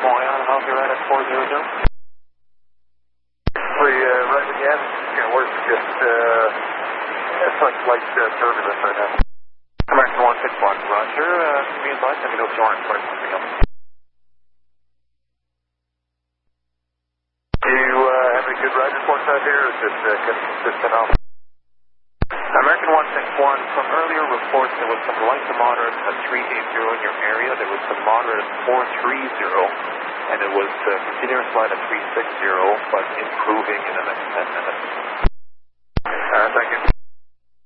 Moyan, how's your ride at 400? Right again. We're just, it's like light turbulence right now. American 161, roger. Be advised, let me know if you aren't quite something else. Do you have any good ride reports out here, or is it consistent off? American 161, from earlier reports, there was some light to moderate at 380 in your area. There was some moderate at 430, and it was continuous slide at 360, but improving in the next 10 minutes. Thank you.